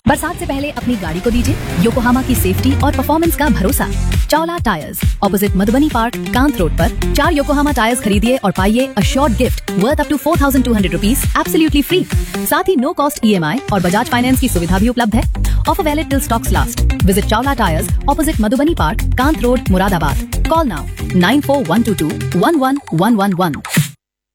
बरसात से पहले अपनी गाड़ी को दीजिए योकोहामा की सेफ्टी और परफॉर्मेंस का भरोसा। Chawla tyres, opposite Madhubani park, Kant road पर 4 योकोहामा टायर्स खरीदिए और पाइए a short gift worth up to 4,200 rupees absolutely free. साथ ही नो कॉस्ट EMI और बजाज फाइनेंस की सुविधा भी उपलब्ध है। Offer valid till stocks last. Visit Chawla tyres, opposite Madhubani park, Kant road, Moradabad. Call now 94 122 11111।